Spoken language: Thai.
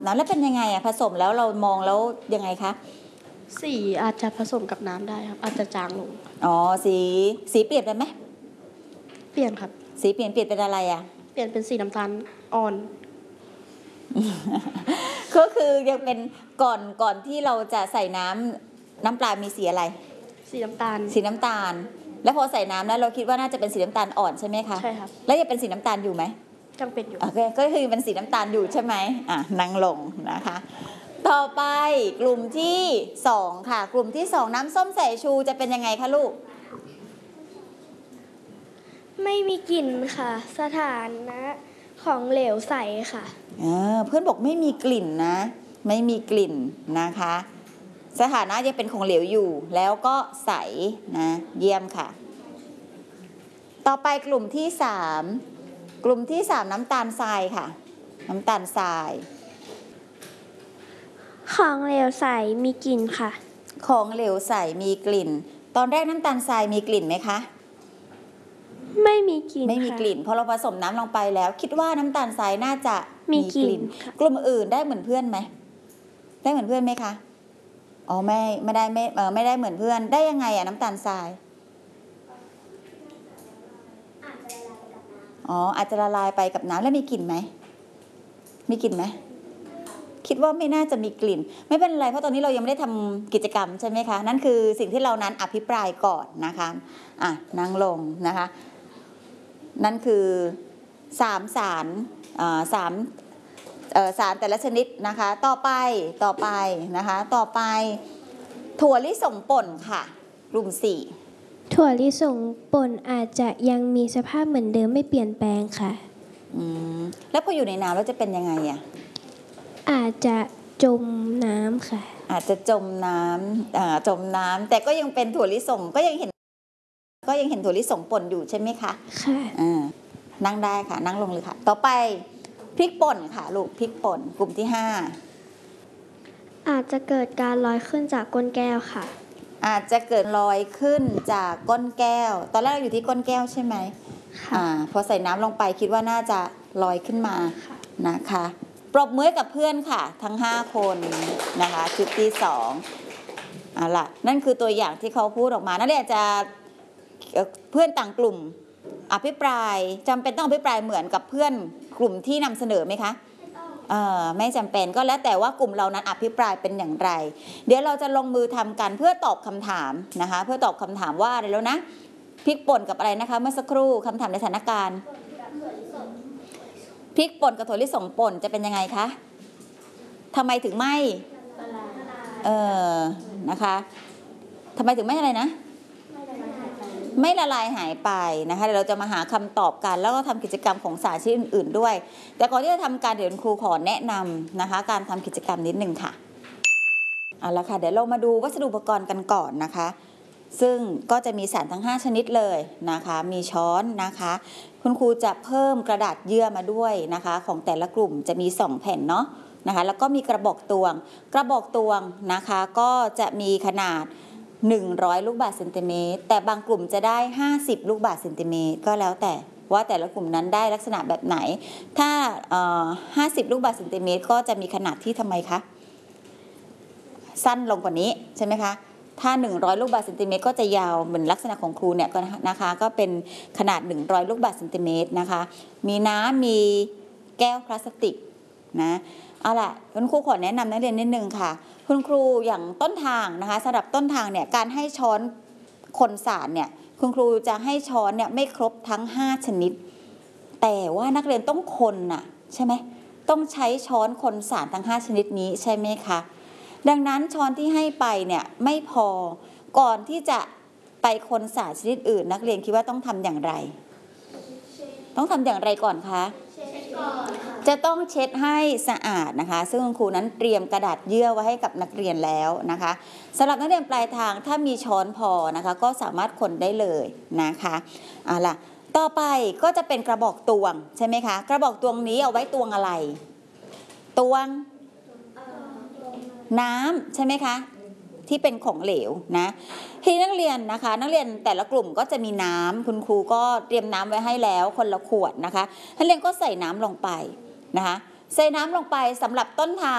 น้ำแล้วเป็นยังไงผสมแล้วเรามองแล้วยังไงคะสีอาจจะผสมกับน้ำได้ครับอาจจะจางลงอ๋อสีเปลี่ยนไปไหมเปลี่ยนครับสีเปลี่ยนเป็นอะไรเปลี่ยนเป็นสีน้ำตาลอ่อนก็คือยังเป็นก่อนที่เราจะใส่น้ำปลามีสีอะไรสีน้ำตาลแล้วพอใส่น้ำแล้วเราคิดว่าน่าจะเป็นสีน้ำตาลอ่อนใช่ไหมคะใช่ครับแล้วยังเป็นสีน้ำตาลอยู่ไหมยังเป็นอยู่ก็คือเป็นสีน้ำตาลอยู่ใช่ไหมนั่งลงนะคะต่อไปกลุ่มที่2ค่ะกลุ่มที่2น้ำส้มสายชูจะเป็นยังไงคะลูกไม่มีกลิ่นค่ะสถานะของเหลวใสค่ะเพื่อนบอกไม่มีกลิ่นนะไม่มีกลิ่นนะคะสถานะยังเป็นของเหลวอยู่แล้วก็ใสนะเยี่ยมค่ะต่อไปกลุ่มที่3น้ำตาลทรายค่ะน้ำตาลทรายของเหลวใสมีกลิ่นค่ะของเหลวใสมีกลิ่นตอนแรกน้ำตาลทรายมีกลิ่นไหมคะไม่มีกลิ่นเพราะเราผสมน้ำลงไปแล้วคิดว่าน้ำตาลทรายน่าจะมีกลิ่นกลุ่มอื่นได้เหมือนเพื่อนไหมได้เหมือนเพื่อนไหมคะอ๋อไม่ได้เหมือนเพื่อนได้ยังไงน้ำตาลทรายอาจจะละลายไปกับน้ำแล้วมีกลิ่นไหมมีกลิ่นไหมคิดว่าไม่น่าจะมีกลิ่นไม่เป็นไรเพราะตอนนี้เรายังไม่ได้ทำกิจกรรมใช่ไหมคะนั่นคือสิ่งที่เรานั้นอภิปรายก่อนนะคะนั่งลงนะคะนั่นคือ3สารแต่ละชนิดนะคะต่อไปนะคะต่อไปถั่วลิสงป่นค่ะกลุ่ม4 ถั่วลิสงป่นอาจจะยังมีสภาพเหมือนเดิมไม่เปลี่ยนแปลงค่ะแล้วพออยู่ในน้ำแล้วจะเป็นยังไงอาจจะจมน้ำค่ะอาจจะจมน้ำแต่ก็ยังเป็นถั่วลิสงก็ยังเห็นถั่วลิสงป่นอยู่ใช่ไหมคะค่ะนั่งได้ค่ะนั่งลงเลยค่ะต่อไปพริกป่นค่ะลูกพริกป่นกลุ่มที่5 อาจจะเกิดการลอยขึ้นจากก้นแก้วค่ะอาจจะเกิดลอยขึ้นจากก้นแก้วตอนแรกเราอยู่ที่ก้นแก้วใช่ไหมค่ะพอใส่น้ำลงไปคิดว่าน่าจะลอยขึ้นมานะคะปรบมือกับเพื่อนค่ะทั้ง5คนนะคะชุดที่2ล่ะนั่นคือตัวอย่างที่เขาพูดออกมานั่นแหละจะเพื่อนต่างกลุ่มอภิปรายจำเป็นต้องอภิปรายเหมือนกับเพื่อนกลุ่มที่นำเสนอไหมคะไม่จำเป็นก็แล้วแต่ว่ากลุ่มเรานั้นอภิปรายเป็นอย่างไรเดี๋ยวเราจะลงมือทำกันเพื่อตอบคำถามนะคะเพื่อตอบคำถามว่าอะไรแล้วนะพริกป่นกับอะไรนะคะเมื่อสักครู่คำถามในสถานการณ์พริกป่นกับถั่วลิสงป่นจะเป็นยังไงคะทำไมถึงไม่นะคะทำไมถึงไม่อะไรนะไม่ละลายหายไปนะคะเดี๋ยวเราจะมาหาคำตอบกันแล้วก็ทำกิจกรรมของสาธิตอื่นๆด้วยแต่ก่อนที่จะทำการเดี๋ยวครูขอแนะนำนะคะการทำกิจกรรมนิดนึงค่ะเอาละค่ะเดี๋ยวเรามาดูวัสดุอุปกรณ์กันก่อนนะคะซึ่งก็จะมีสารทั้ง5ชนิดเลยนะคะมีช้อนนะคะคุณครูจะเพิ่มกระดาษเยื่อมาด้วยนะคะของแต่ละกลุ่มจะมี2แผ่นเนาะนะคะแล้วก็มีกระบอกตวงนะคะก็จะมีขนาด100ลูกบาศก์เซนติเมตรแต่บางกลุ่มจะได้50ลูกบาศก์เซนติเมตรก็แล้วแต่ว่าแต่ละกลุ่มนั้นได้ลักษณะแบบไหนถ้า50ลูกบาศก์เซนติเมตรก็จะมีขนาดที่ทำไมคะสั้นลงกว่านี้ใช่ไหมคะถ้า100ลูกบาศก์เซนติเมตรก็จะยาวเหมือนลักษณะของครูเนี่ยก็นะคะก็เป็นขนาด100ลูกบาศก์เซนติเมตรนะคะมีน้ำมีแก้วพลาสติกนะเอาล่ะคุณครูขอแนะนำนักเรียนนิดนึงค่ะคุณครูอย่างต้นทางนะคะสำหรับต้นทางเนี่ยการให้ช้อนคนสารเนี่ยคุณครูจะให้ช้อนเนี่ยไม่ครบทั้ง5ชนิดแต่ว่านักเรียนต้องคนน่ะใช่ไหมต้องใช้ช้อนคนสารทั้ง5ชนิดนี้ใช่ไหมคะดังนั้นช้อนที่ให้ไปเนี่ยไม่พอก่อนที่จะไปคนสารชนิดอื่นนักเรียนคิดว่าต้องทำอย่างไรต้องทำอย่างไรก่อนคะจะต้องเช็ดให้สะอาดนะคะซึ่งคุณครูนั้นเตรียมกระดาษเยื่อไว้ให้กับนักเรียนแล้วนะคะสำหรับนักเรียนปลายทางถ้ามีช้อนพอนะคะก็สามารถคนได้เลยนะคะเอาล่ะต่อไปก็จะเป็นกระบอกตวงใช่ไหมคะกระบอกตวงนี้เอาไว้ตวงอะไรตวงน้ำใช่ไหมคะที่เป็นของเหลวนะที่นักเรียนนะคะนักเรียนแต่ละกลุ่มก็จะมีน้ำคุณครูก็เตรียมน้ำไว้ให้แล้วคนละขวดนะคะนักเรียนก็ใส่น้ำลงไปนะคะใส่น้ำลงไปสำหรับต้นทาง